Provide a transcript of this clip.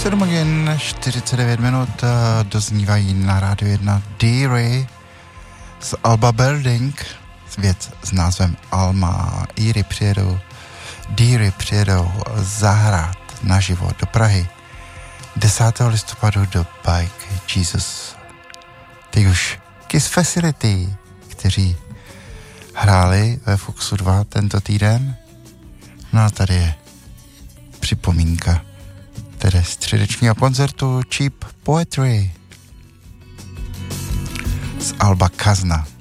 7 hodin 49 minut doznívají na Rádiu 1 Deary z alba Building, věc s názvem Alma. Deary přijedou zahrát naživo do Prahy 10. listopadu do Bike Jesus. Teď už Kiss Facility, kteří hráli ve Foxu 2 tento týden. No a tady je připomínka tedy středečního koncertu Cheap Poetry z alba Kazna.